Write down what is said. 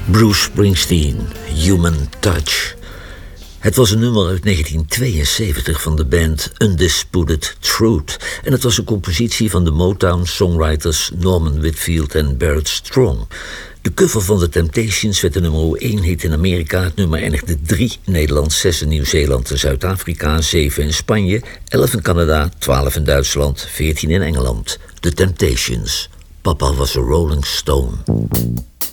Bruce Springsteen, Human Touch. Het was een nummer uit 1972 van de band Undisputed Truth. En het was een compositie van de Motown-songwriters Norman Whitfield en Barrett Strong. De cover van The Temptations werd de nummer 1 hit in Amerika. Het nummer eindigde 3 in Nederland, 6 in Nieuw-Zeeland en Zuid-Afrika, 7 in Spanje, 11 in Canada, 12 in Duitsland, 14 in Engeland. The Temptations. Papa was a Rolling Stone.